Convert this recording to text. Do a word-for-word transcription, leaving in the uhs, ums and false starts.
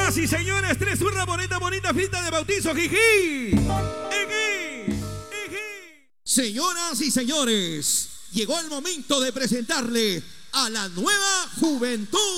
Señoras y señores, tres una bonita, bonita fiesta de bautizo, jiji. Ejí, ejí. Señoras y señores, llegó el momento de presentarle a la nueva juventud.